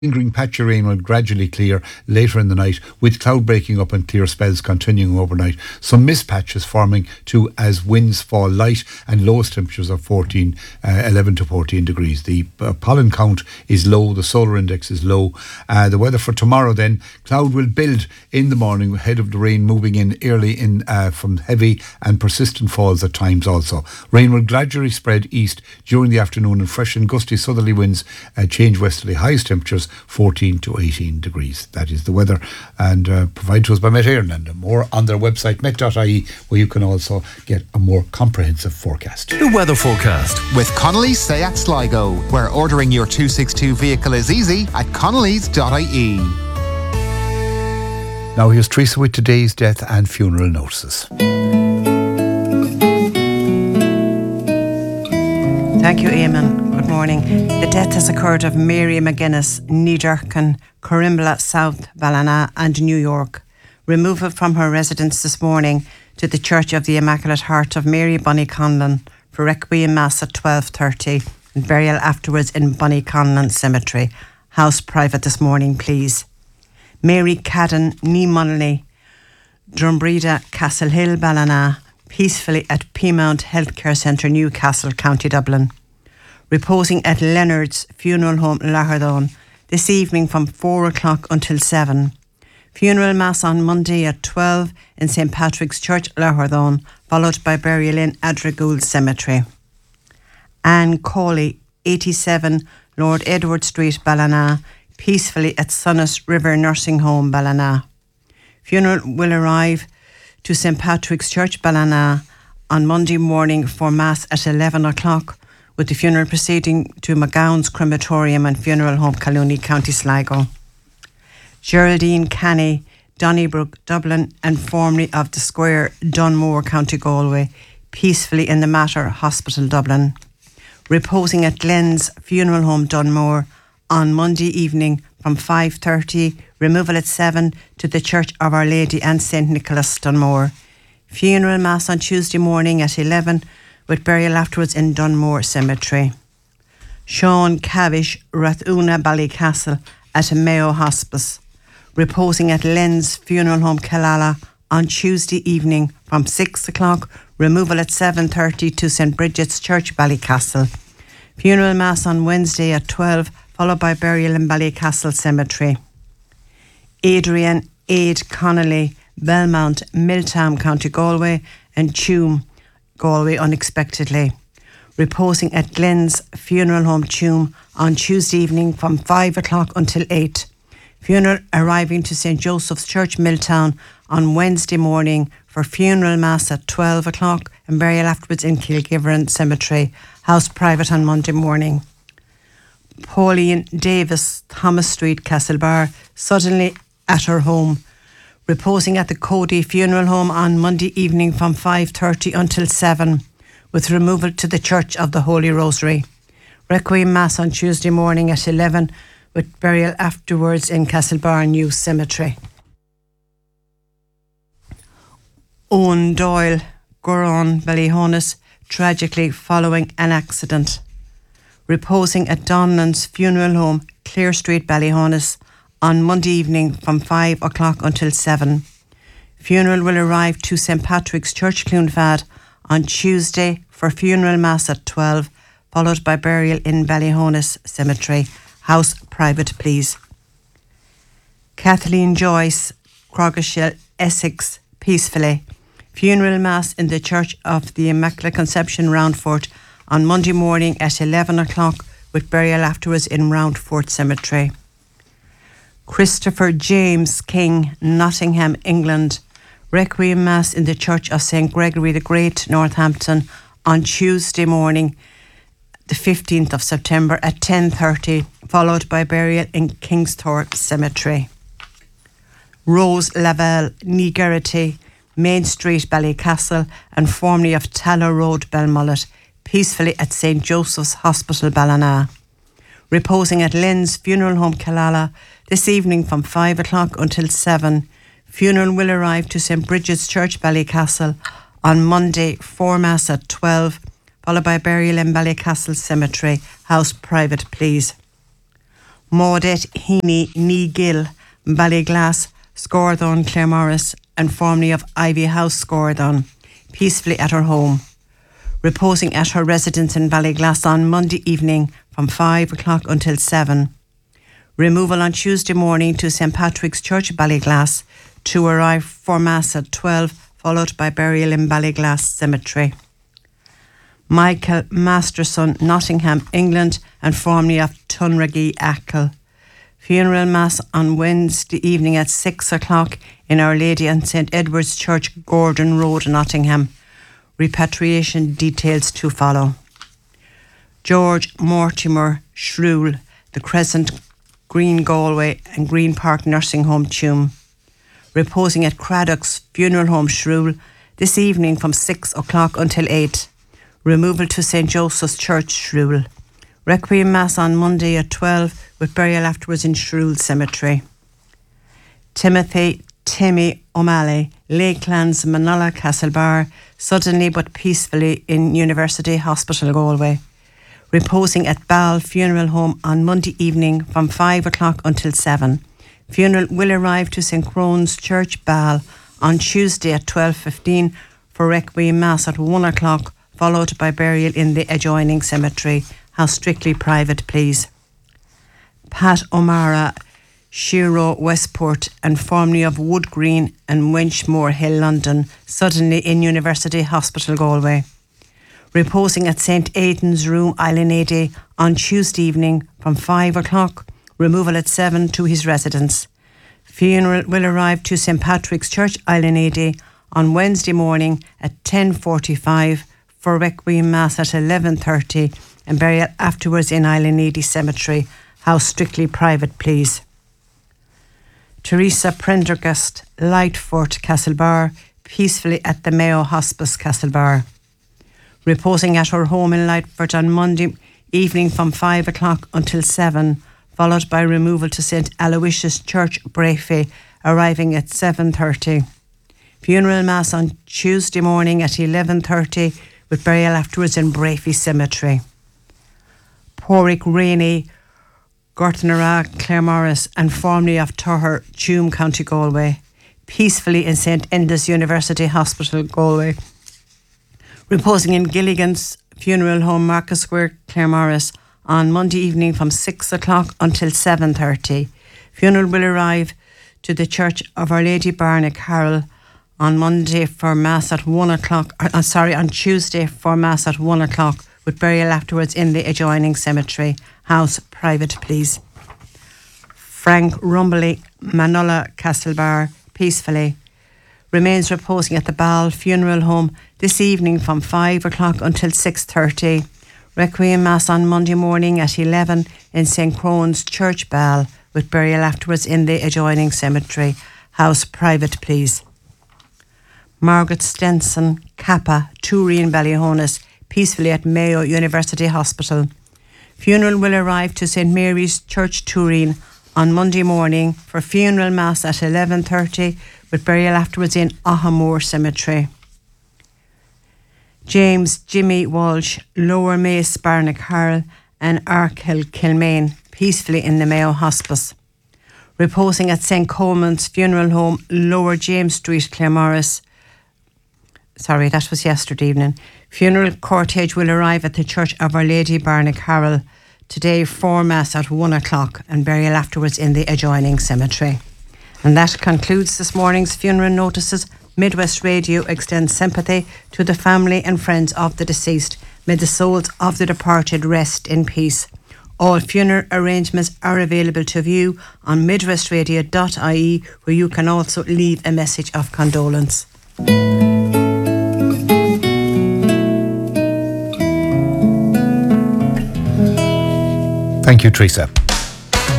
Lingering patch of rain will gradually clear later in the night, with cloud breaking up and clear spells continuing overnight. Some mist patches forming too as winds fall light, and lowest temperatures of 11 to 14 degrees. The pollen count is low, the solar index is low. The weather for tomorrow then, cloud will build in the morning ahead of the rain moving in early from heavy and persistent falls at times also. Rain will gradually spread east during the afternoon, and fresh and gusty southerly winds change westerly. Highest temperatures 14 to 18 degrees. That is the weather, and provided to us by Met Ireland. More on their website, met.ie, where you can also get a more comprehensive forecast. The weather forecast with Connolly's Seat Sligo, where ordering your 262 vehicle is easy at connellys.ie. Now here's Teresa with today's death and funeral notices. Thank you, Eamon. Good morning. The death has occurred of Mary McGuinness, Needurkin, Corimbla, South Ballina and New York. Removal from her residence this morning to the Church of the Immaculate Heart of Mary, Bonnyconlon, for Requiem Mass at 12:30 and burial afterwards in Bonnyconlon Cemetery. House private this morning, please. Mary Cadden, Ní Munnelly, Drumbreda, Castlehill, Ballina, peacefully at Peamount Healthcare Centre, Newcastle, County Dublin. Reposing at Leonard's Funeral Home, Lahardone, this evening from 4 o'clock until 7. Funeral Mass on Monday at 12 in St Patrick's Church, Lahardone, followed by burial in Adragould Cemetery. Anne Cawley, 87 Lord Edward Street, Ballina, peacefully at Sunnis River Nursing Home, Ballina. Funeral will arrive to St Patrick's Church, Ballina, on Monday morning for Mass at 11 o'clock, with the funeral proceeding to McGowan's Crematorium and Funeral Home, Collooney, County Sligo. Geraldine Canny, Donnybrook, Dublin, and formerly of the Square, Dunmore, County Galway, peacefully in the Mater Hospital, Dublin. Reposing at Glenn's Funeral Home, Dunmore, on Monday evening from 5:30, removal at 7 to the Church of Our Lady and St Nicholas, Dunmore. Funeral Mass on Tuesday morning at 11, with burial afterwards in Dunmore Cemetery. Sean Cavish, Rathuna, Ballycastle, at Mayo Hospice. Reposing at Len's Funeral Home, Killala, on Tuesday evening from 6 o'clock, removal at 7:30 to St Bridget's Church, Ballycastle. Funeral Mass on Wednesday at 12, followed by burial in Ballycastle Cemetery. Adrian Aid Connolly, Belmont, Milltown, County Galway, and Tuam, Galway, unexpectedly. Reposing at Glenn's Funeral Home, Tuam, on Tuesday evening from 5 o'clock until 8. Funeral arriving to St Joseph's Church, Milltown, on Wednesday morning for funeral mass at 12 o'clock and burial afterwards in Kilgiveran Cemetery. House private on Monday morning. Pauline Davis, Thomas Street, Castlebar, suddenly at her home. Reposing at the Cody Funeral Home on Monday evening from 5:30 until 7, with removal to the Church of the Holy Rosary. Requiem Mass on Tuesday morning at 11, with burial afterwards in Castlebar New Cemetery. Owen Doyle, Goran Ballyhonis, tragically following an accident. Reposing at Donlan's Funeral Home, Clare Street, Ballyhonis, on Monday evening from 5 o'clock until 7. Funeral will arrive to St Patrick's Church, Clonfad, on Tuesday for funeral mass at 12, followed by burial in Ballyhonis Cemetery. House private, please. Kathleen Joyce, Crogashell, Essex, peacefully. Funeral mass in the Church of the Immaculate Conception, Roundfort, on Monday morning at 11 o'clock, with burial afterwards in Roundfort Cemetery. Christopher James King, Nottingham, England. Requiem Mass in the Church of St Gregory the Great, Northampton, on Tuesday morning, the 15th of September at 10:30, followed by burial in Kingsthorpe Cemetery. Rose Lavelle, Negarity, Main Street, Ballycastle, and formerly of Tallow Road, Belmullet, peacefully at St Joseph's Hospital, Ballina. Reposing at Lynn's Funeral Home, Killala, this evening from 5 o'clock until 7. Funeral will arrive to St Bridget's Church, Ballycastle, on Monday, 4 Mass at 12, followed by burial in Ballycastle Cemetery. House private, please. Maudette Heaney Ní Gill, Ballyglass, Scordon, Claremorris, and formerly of Ivy House, Scordon, peacefully at her home, reposing at her residence in Ballyglass on Monday evening from 5 o'clock until 7. Removal on Tuesday morning to St Patrick's Church, Ballyglass, to arrive for Mass at 12, followed by burial in Ballyglass Cemetery. Michael Masterson, Nottingham, England, and formerly of Tunragee, Achill. Funeral Mass on Wednesday evening at 6 o'clock in Our Lady and St Edward's Church, Gordon Road, Nottingham. Repatriation details to follow. George Mortimer Shrewl, The Crescent, Green Galway and Green Park Nursing Home, Tuam. Reposing at Craddock's Funeral Home, Shrewl, this evening from 6 o'clock until 8. Removal to St Joseph's Church, Shrewl. Requiem Mass on Monday at 12 with burial afterwards in Shrewl Cemetery. Timmy O'Malley, Lakelands, Manola, Castlebar, suddenly but peacefully in University Hospital, Galway. Reposing at Ball Funeral Home on Monday evening from 5 o'clock until 7. Funeral will arrive to St Crone's Church, Ball, on Tuesday at 12:15 for Requiem Mass at 1 o'clock, followed by burial in the adjoining cemetery. House strictly private, please. Pat O'Mara, Shiro, Westport, and formerly of Wood Green and Wenchmore Hill, London, suddenly in University Hospital, Galway. Reposing at St Aidan's Room, Islandady, on Tuesday evening from 5 o'clock, removal at 7 to his residence. Funeral will arrive to St Patrick's Church, Islandady, on Wednesday morning at 10:45 for Requiem Mass at 11:30 and burial afterwards in Islandady Cemetery. House strictly private, please. Teresa Prendergast, Lightfort, Castlebar, peacefully at the Mayo Hospice, Castlebar. Reposing at her home in Lightfort on Monday evening from 5 o'clock until 7, followed by removal to St Aloysius Church, Brafey, arriving at 7:30. Funeral Mass on Tuesday morning at 11:30 with burial afterwards in Brafey Cemetery. Porrick Rainey, Gortnara, Claremorris, and formerly of Turher, Tuam, County Galway, peacefully in St Enda's University Hospital, Galway. Reposing in Gilligan's Funeral Home, Market Square, Claremorris, on Monday evening from 6 o'clock until 7:30. Funeral will arrive to the Church of Our Lady Barna Carroll on Monday for Mass at 1 o'clock, on Tuesday for Mass at 1 o'clock, with burial afterwards in the adjoining cemetery. House private, please. Frank Rumbly, Manola, Castlebar, peacefully. Remains reposing at the Ball Funeral Home this evening from 5 o'clock until 6:30. Requiem Mass on Monday morning at 11 in St Crone's Church, Ball, with burial afterwards in the adjoining cemetery. House private, please. Margaret Stenson, Kappa, Turin, Ballyhonus, peacefully at Mayo University Hospital. Funeral will arrive to St Mary's Church, Turin, on Monday morning for funeral mass at 11:30 with burial afterwards in Ahamore Cemetery. James Jimmy Walsh, Lower Mace, Barnacarroll and Arkhill, Kilmaine, peacefully in the Mayo Hospice. Reposing at St Coleman's Funeral Home, Lower James Street, Claremorris. Sorry, that was yesterday evening. Funeral cortege will arrive at the Church of Our Lady, Barnacarroll, today for Mass at 1 o'clock and burial afterwards in the adjoining cemetery. And that concludes this morning's funeral notices. Midwest Radio extends sympathy to the family and friends of the deceased. May the souls of the departed rest in peace. All funeral arrangements are available to view on midwestradio.ie, where you can also leave a message of condolence. Thank you, Teresa.